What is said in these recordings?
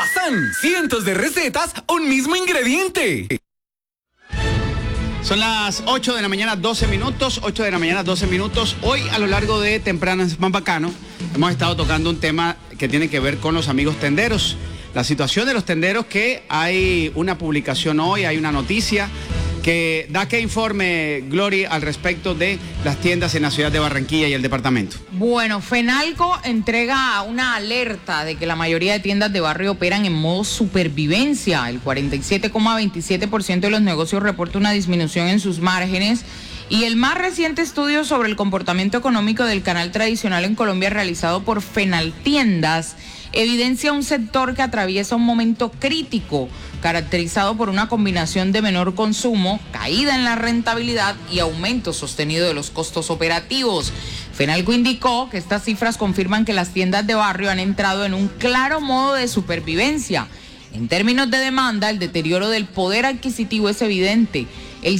Croissant, cientos de recetas, un mismo ingrediente. Son las 8 de la mañana, 12 minutos, 8 de la mañana, 12 minutos. Hoy, a lo largo de Temprano es Más Bacano, hemos estado tocando un tema que tiene que ver con los amigos tenderos. La situación de los tenderos, que hay una publicación hoy, hay una noticia que da que informe, Glory, al respecto de las tiendas en la ciudad de Barranquilla y el departamento. Bueno, Fenalco entrega una alerta de que la mayoría de tiendas de barrio operan en modo supervivencia. El 47,27% de los negocios reporta una disminución en sus márgenes. Y el más reciente estudio sobre el comportamiento económico del canal tradicional en Colombia, realizado por Fenaltiendas, evidencia un sector que atraviesa un momento crítico, caracterizado por una combinación de menor consumo, caída en la rentabilidad y aumento sostenido de los costos operativos. Fenalco indicó que estas cifras confirman que las tiendas de barrio han entrado en un claro modo de supervivencia. En términos de demanda, el deterioro del poder adquisitivo es evidente. El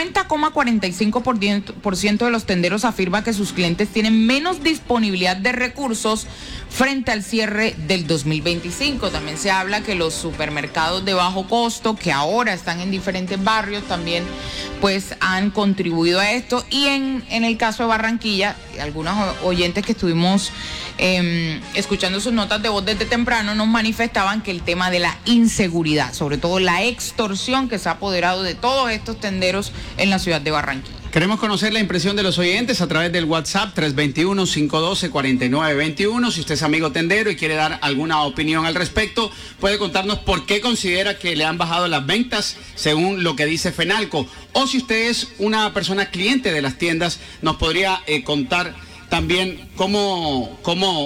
50,45% de los tenderos afirma que sus clientes tienen menos disponibilidad de recursos frente al cierre del 2025. También se habla que los supermercados de bajo costo, que ahora están en diferentes barrios, también pues han contribuido a esto. Y en el caso de Barranquilla, algunos oyentes que estuvimos escuchando sus notas de voz desde temprano nos manifestaban que el tema de la inseguridad, sobre todo la extorsión que se ha apoderado de todos estos tenderos en la ciudad de Barranquilla. Queremos conocer la impresión de los oyentes a través del WhatsApp 321-512-4921. Si usted es amigo tendero y quiere dar alguna opinión al respecto, puede contarnos por qué considera que le han bajado las ventas según lo que dice Fenalco. O si usted es una persona cliente de las tiendas, nos podría contar también cómo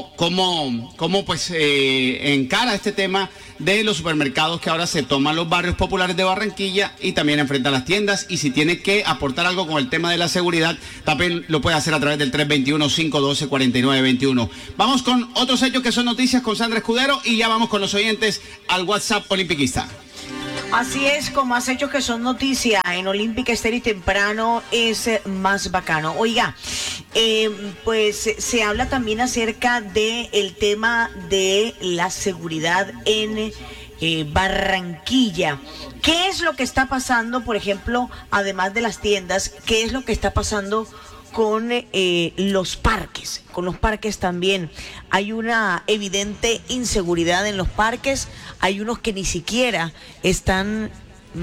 encara este tema de los supermercados que ahora se toman los barrios populares de Barranquilla y también enfrentan las tiendas, y si tiene que aportar algo con el tema de la seguridad, también lo puede hacer a través del 321-512-4921. Vamos con otros hechos que son noticias con Sandra Escudero y ya vamos con los oyentes al WhatsApp Olimpiquista. Así es, con más hechos que son noticia en Olímpica Estéreo y Temprano es Más Bacano. Oiga, pues se habla también acerca del tema de la seguridad en Barranquilla. ¿Qué es lo que está pasando, por ejemplo, además de las tiendas? ¿Qué es lo que está pasando con los parques? Con los parques también hay una evidente inseguridad en los parques. Hay unos que ni siquiera están,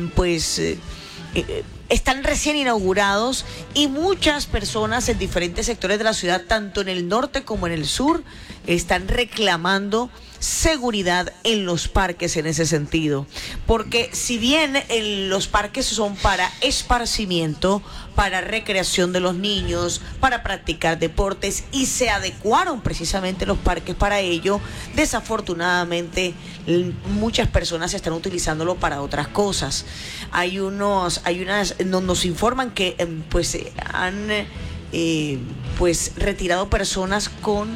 están recién inaugurados, y muchas personas en diferentes sectores de la ciudad, tanto en el norte como en el sur, están reclamando seguridad en los parques en ese sentido, porque si bien los parques son para esparcimiento, para recreación de los niños, para practicar deportes, y se adecuaron precisamente los parques para ello, desafortunadamente muchas personas están utilizándolo para otras cosas. Nos informan que han retirado personas con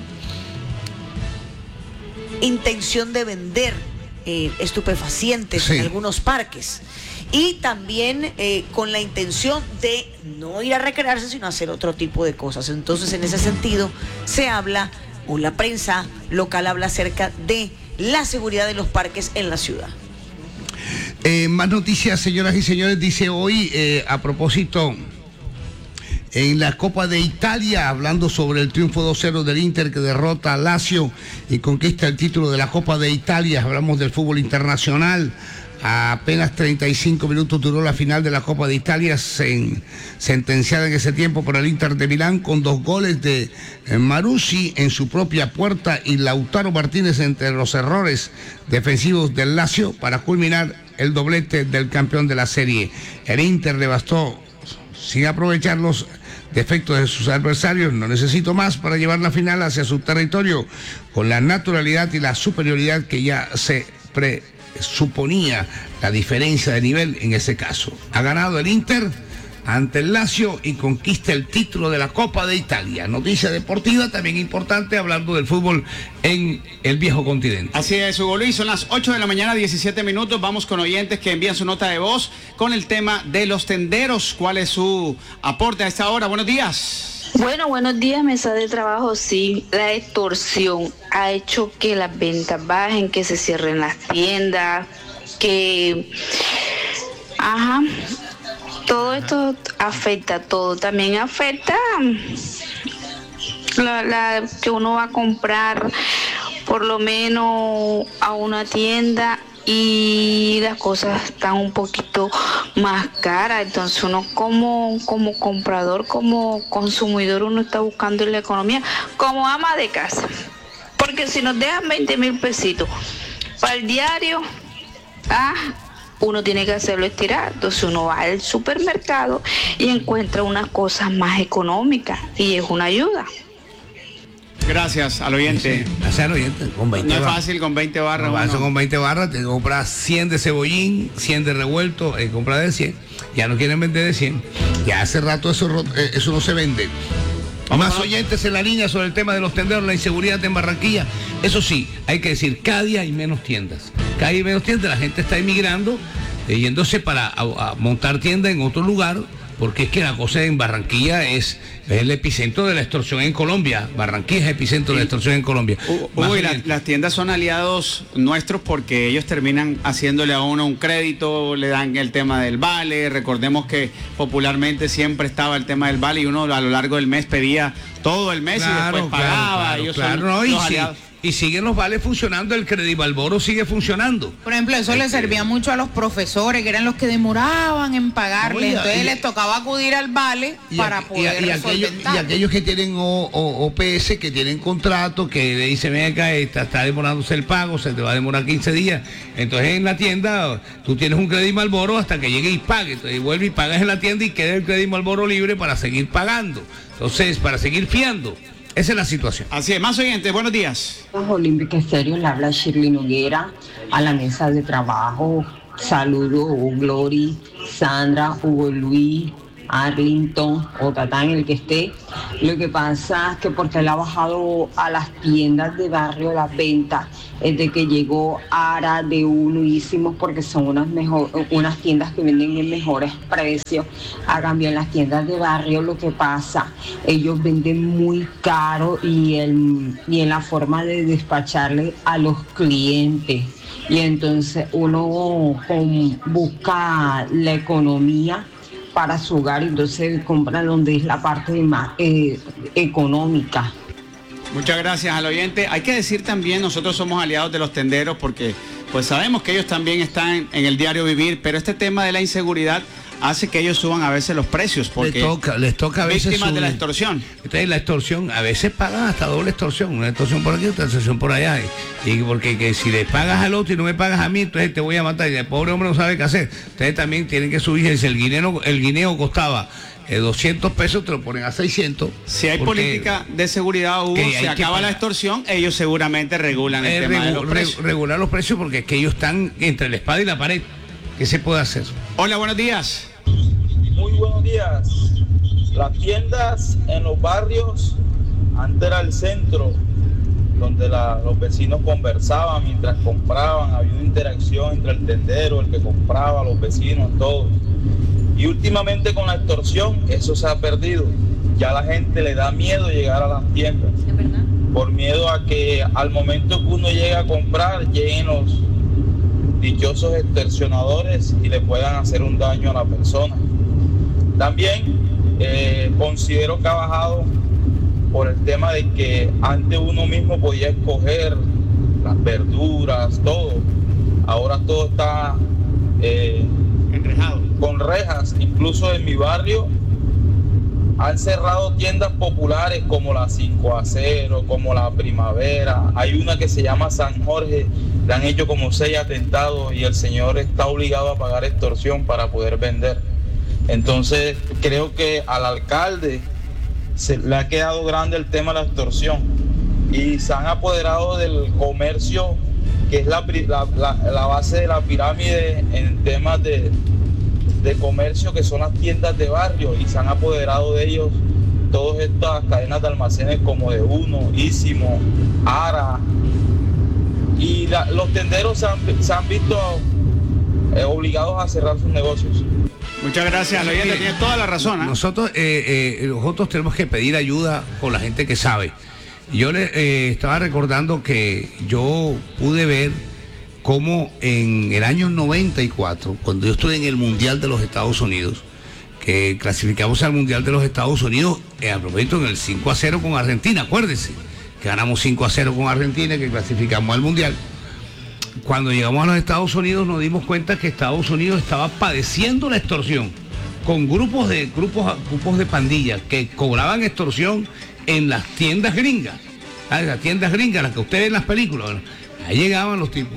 intención de vender estupefacientes, sí, en algunos parques, y también con la intención de no ir a recrearse, sino hacer otro tipo de cosas. Entonces, en ese sentido, se habla, o la prensa local habla acerca de la seguridad de los parques en la ciudad. Más noticias, señoras y señores. Dice hoy, a propósito, en la Copa de Italia, hablando sobre el triunfo 2-0 del Inter, que derrota a Lazio y conquista el título de la Copa de Italia. Hablamos del fútbol internacional. A apenas 35 minutos duró la final de la Copa de Italia, sentenciada en ese tiempo por el Inter de Milán, con 2 goles de Marussi en su propia puerta y Lautaro Martínez entre los errores defensivos del Lazio, para culminar el doblete del campeón de la serie. El Inter le bastó, sin aprovechar los defectos de sus adversarios, no necesito más para llevar la final hacia su territorio con la naturalidad y la superioridad que ya se suponía la diferencia de nivel en ese caso. Ha ganado el Inter ante el Lazio y conquista el título de la Copa de Italia. Noticia deportiva también importante, hablando del fútbol en el viejo continente. Así es, Hugo Luis, son las 8 de la mañana, 17 minutos. Vamos con oyentes que envían su nota de voz con el tema de los tenderos. ¿Cuál es su aporte a esta hora? Buenos días. Bueno, buenos días, mesa de trabajo. Sí, la extorsión ha hecho que las ventas bajen, que se cierren las tiendas, que... todo esto afecta todo. También afecta la que uno va a comprar por lo menos a una tienda y las cosas están un poquito más caras, entonces uno como comprador, como consumidor, uno está buscando en la economía como ama de casa, porque si nos dejan 20,000 pesitos para el diario, uno tiene que hacerlo estirar. Entonces uno va al supermercado y encuentra unas cosas más económicas y es una ayuda. Gracias al oyente. Gracias al oyente. Con 20 no es fácil con 20 barras. No, bueno. Con 20 barras te compras 100 de cebollín, 100 de revuelto, compras de 100. Ya no quieren vender de 100. Ya hace rato eso no se vende. Más oyentes en la línea sobre el tema de los tenderos, la inseguridad en Barranquilla. Eso sí, hay que decir, cada día hay menos tiendas. Cada día hay menos tiendas, la gente está emigrando, yéndose para a montar tiendas en otro lugar, porque es que la cosa en Barranquilla es el epicentro de la extorsión en Colombia. Barranquilla es el epicentro de la extorsión en Colombia. Las tiendas son aliados nuestros porque ellos terminan haciéndole a uno un crédito, le dan el tema del vale. Recordemos que popularmente siempre estaba el tema del vale y uno a lo largo del mes pedía todo el mes y después pagaba. Y siguen los vales funcionando, el Credivalboro sigue funcionando. Por ejemplo, eso le servía mucho a los profesores, que eran los que demoraban en pagarle. Entonces les tocaba acudir al vale para poder solventar. Y aquellos que tienen OPS, que tienen contrato, que le dicen, ven acá, está demorándose el pago, se te va a demorar 15 días. Entonces en la tienda tú tienes un Credivalboro hasta que llegue y pague. Entonces vuelve y pagas en la tienda y queda el Credivalboro libre para seguir pagando. Entonces, para seguir fiando. Esa es la situación. Así es, más oyentes, buenos días. Olímpica Estéreo, le habla Shirley Noguera a la mesa de trabajo. Saludos, Hugo Glory, Sandra, Hugo Luis, Arlington o Tatán, el que esté. Lo que pasa es que porque él ha bajado a las tiendas de barrio las ventas, desde que llegó Ara de Uno, hicimos porque son unas tiendas que venden en mejores precios. A cambio en las tiendas de barrio lo que pasa, ellos venden muy caro y en la forma de despacharle a los clientes. Y entonces uno busca la economía para su hogar, entonces compra donde es la parte más económica. Muchas gracias al oyente. Hay que decir también, nosotros somos aliados de los tenderos porque pues sabemos que ellos también están en el diario vivir, pero este tema de la inseguridad hace que ellos suban a veces los precios porque les toca a veces víctimas de la extorsión. Entonces la extorsión, a veces pagan hasta doble extorsión, una extorsión por aquí, otra extorsión por allá, y porque que si le pagas al otro y no me pagas a mí, entonces te voy a matar, y el pobre hombre no sabe qué hacer. Ustedes también tienen que subir, si el guineo costaba 200 pesos, te lo ponen a 600. Si hay política de seguridad, Hugo, se acaba la extorsión, ellos seguramente regulan el tema de los precios. Regular los precios porque es que ellos están entre la espada y la pared. ¿Qué se puede hacer? Hola, buenos días. Muy buenos días. Las tiendas en los barrios, antes era el centro, donde los vecinos conversaban mientras compraban, había una interacción entre el tendero, el que compraba, los vecinos, todos. Y últimamente con la extorsión, eso se ha perdido. Ya la gente le da miedo llegar a las tiendas. ¿Es verdad? Por miedo a que al momento que uno llega a comprar, lleguen los dichosos extorsionadores y le puedan hacer un daño a la persona. También considero que ha bajado por el tema de que antes uno mismo podía escoger las verduras, todo. Ahora todo está enrejado, con rejas. Incluso en mi barrio han cerrado tiendas populares como la 5-0, como la Primavera. Hay una que se llama San Jorge, le han hecho como 6 atentados y el señor está obligado a pagar extorsión para poder vender. Entonces creo que al alcalde se le ha quedado grande el tema de la extorsión y se han apoderado del comercio, que es la base de la pirámide en temas de comercio, que son las tiendas de barrio, y se han apoderado de ellos todas estas cadenas de almacenes como de Uno, Ísimo, Ara, y los tenderos se han visto obligados a cerrar sus negocios. Muchas gracias, la oyente tiene toda la razón. Nosotros tenemos que pedir ayuda con la gente que sabe. Yo le estaba recordando que yo pude ver cómo en el año 94, cuando yo estuve en el Mundial de los Estados Unidos, que clasificamos al Mundial de los Estados Unidos, a propósito en el 5-0 con Argentina, acuérdense, que ganamos 5-0 con Argentina, que clasificamos al Mundial. Cuando llegamos a los Estados Unidos nos dimos cuenta que Estados Unidos estaba padeciendo la extorsión, con grupos de pandillas que cobraban extorsión en las tiendas gringas, las tiendas gringas, las que ustedes ven en las películas. Bueno, ahí llegaban los tipos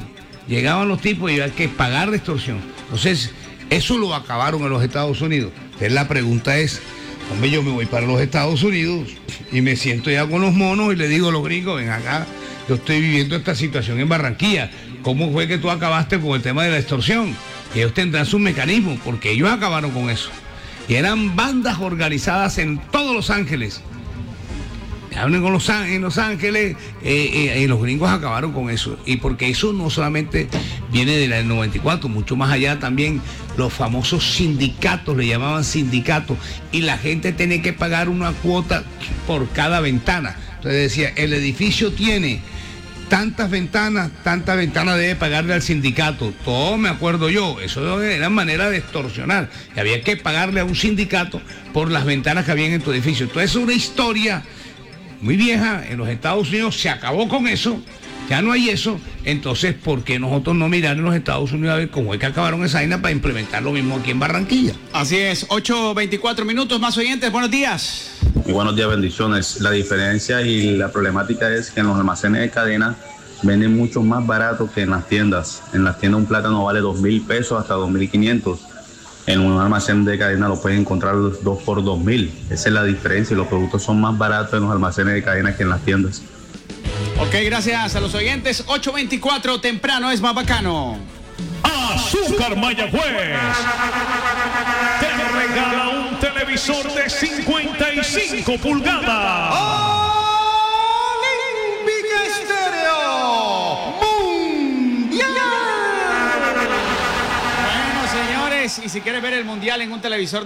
y había que pagar la extorsión. Entonces, eso lo acabaron en los Estados Unidos. Entonces la pregunta es, hombre, yo me voy para los Estados Unidos y me siento ya con los monos y le digo a los gringos, ven acá, yo estoy viviendo esta situación en Barranquilla. ¿Cómo fue que tú acabaste con el tema de la extorsión? Y ellos tendrán sus mecanismos, porque ellos acabaron con eso. Y eran bandas organizadas en todos Los Ángeles. Hablan con en Los Ángeles, y los gringos acabaron con eso. Y porque eso no solamente viene del 94, mucho más allá también los famosos sindicatos, le llamaban sindicatos, y la gente tenía que pagar una cuota por cada ventana. Entonces decía, el edificio tiene tantas ventanas debe pagarle al sindicato. Todo me acuerdo yo, eso era manera de extorsionar. Y había que pagarle a un sindicato por las ventanas que había en tu edificio. Entonces es una historia muy vieja. En los Estados Unidos se acabó con eso, ya no hay eso. Entonces, ¿por qué nosotros no mirar en los Estados Unidos a ver cómo es que acabaron esa vaina para implementar lo mismo aquí en Barranquilla? Así es, 8:24 minutos, más oyentes, buenos días. Muy buenos días, bendiciones. La diferencia y la problemática es que en los almacenes de cadena venden mucho más barato que en las tiendas. En las tiendas un plátano vale 2,000 pesos hasta 2,500. En un almacén de cadena lo pueden encontrar 2 por 2,000. Esa es la diferencia y los productos son más baratos en los almacenes de cadena que en las tiendas. Ok, gracias a los oyentes. 8:24, temprano es más bacano. Azúcar Mayagüez te regala un televisor de 55 pulgadas. Olímpica Estéreo Mundial. Bueno, señores, y si quieres ver el mundial en un televisor